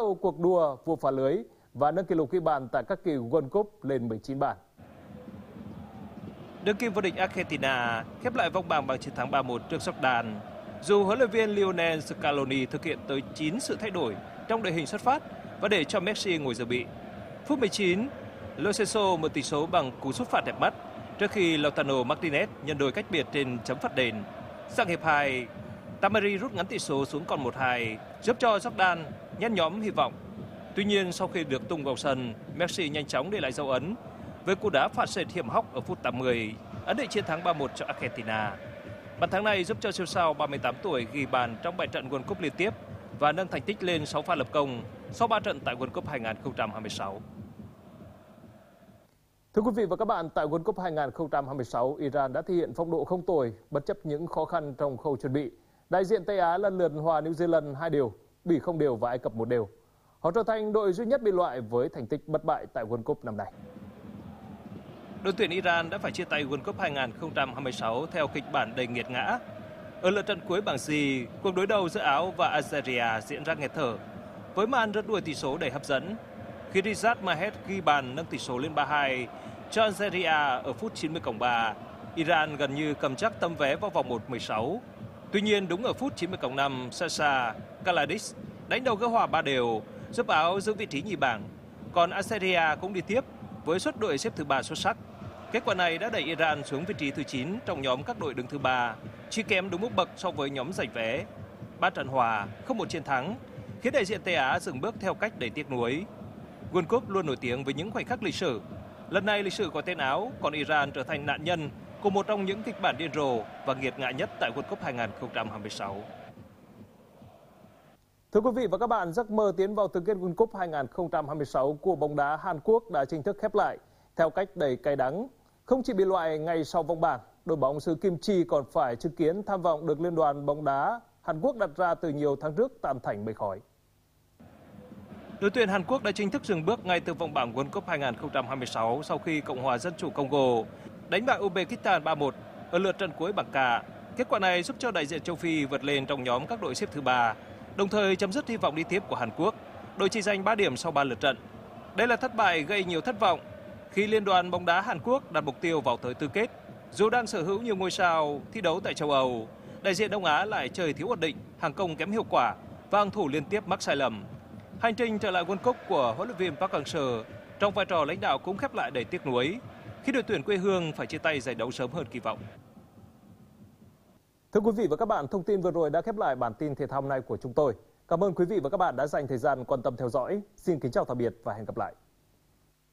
đầu cuộc đua vua phá lưới và nâng kỷ lục ghi bàn tại các kỳ World Cup lên 19 bàn. Đương kim vô địch Argentina khép lại vòng bảng bằng chiến thắng 3-1 trước Jordan. Dù huấn luyện viên Lionel Scaloni thực hiện tới 9 sự thay đổi trong đội hình xuất phát và để cho Messi ngồi dự bị. Phút 19, Lo Celso mở tỷ số bằng cú sút phạt đẹp mắt trước khi Lautaro Martinez nhân đôi cách biệt trên chấm phạt đền. Sang hiệp 2, Tamari rút ngắn tỷ số xuống còn 1-2, giúp cho Jordan nhen nhóm hy vọng. Tuy nhiên, sau khi được tung vào sân, Messi nhanh chóng để lại dấu ấn với cú đá phạt sệt hiểm hóc ở phút 80, ấn định chiến thắng 3-1 cho Argentina. Bàn thắng này giúp cho siêu sao 38 tuổi ghi bàn trong 7 trận World Cup liên tiếp và nâng thành tích lên 6 pha lập công sau 3 trận tại World Cup 2026. Thưa quý vị và các bạn, tại World Cup 2026, Iran đã thể hiện phong độ không tồi bất chấp những khó khăn trong khâu chuẩn bị. Đại diện Tây Á lần lượt hòa New Zealand 2-2, Bỉ 0-0 và Ai Cập 1-1. Họ trở thành đội duy nhất bị loại với thành tích bất bại tại World Cup năm nay. Đội tuyển Iran đã phải chia tay World Cup 2026 theo kịch bản đầy nghiệt ngã. Ở lượt trận cuối bảng G, cuộc đối đầu giữa Áo và Algeria diễn ra nghẹt thở, với màn rượt đuổi tỷ số đầy hấp dẫn. Khi Riyad Mahrez ghi bàn nâng tỷ số lên 3-2 cho Algeria ở phút 90+3, Iran gần như cầm chắc tấm vé vào vòng 1/16. Tuy nhiên, đúng ở phút 90+5, Sasa Kaladis đánh đầu gỡ hòa 3-3, giúp Áo giữ vị trí nhì bảng. Còn Algeria cũng đi tiếp với suất đội xếp thứ 3 xuất sắc. Kết quả này đã đẩy Iran xuống vị trí thứ 9 trong nhóm các đội đứng thứ 3, chỉ kém đúng một bậc so với nhóm giành vé. 3 trận hòa, không một chiến thắng, khiến đại diện Tây Á dừng bước theo cách đầy tiếc nuối. World Cup luôn nổi tiếng với những khoảnh khắc lịch sử. Lần này lịch sử có tên Áo, còn Iran trở thành nạn nhân của một trong những kịch bản điên rồ và nghiệt ngã nhất tại World Cup 2026. Thưa quý vị và các bạn, giấc mơ tiến vào tứ kết World Cup 2026 của bóng đá Hàn Quốc đã chính thức khép lại theo cách đầy cay đắng. Không chỉ bị loại ngay sau vòng bảng, đội bóng xứ Kim Chi còn phải chứng kiến tham vọng được Liên đoàn bóng đá Hàn Quốc đặt ra từ nhiều tháng trước tan thành mây khói. Đội tuyển Hàn Quốc đã chính thức dừng bước ngay từ vòng bảng World Cup 2026 sau khi Cộng hòa Dân chủ Congo đánh bại Uzbekistan 3-1 ở lượt trận cuối bảng K. Kết quả này giúp cho đại diện châu Phi vượt lên trong nhóm các đội xếp thứ 3, đồng thời chấm dứt hy vọng đi tiếp của Hàn Quốc. Đội chỉ giành 3 điểm sau 3 lượt trận. Đây là thất bại gây nhiều thất vọng khi Liên đoàn bóng đá Hàn Quốc đặt mục tiêu vào tới tứ kết. Dù đang sở hữu nhiều ngôi sao thi đấu tại châu Âu, đại diện Đông Á lại chơi thiếu ổn định, hàng công kém hiệu quả và hàng thủ liên tiếp mắc sai lầm. Hành trình trở lại World Cup của huấn luyện viên Park Hang-seo trong vai trò lãnh đạo cũng khép lại đầy tiếc nuối khi đội tuyển quê hương phải chia tay giải đấu sớm hơn kỳ vọng. Thưa quý vị và các bạn, thông tin vừa rồi đã khép lại bản tin thể thao hôm nay của chúng tôi. Cảm ơn quý vị và các bạn đã dành thời gian quan tâm theo dõi. Xin kính chào tạm biệt và hẹn gặp lại.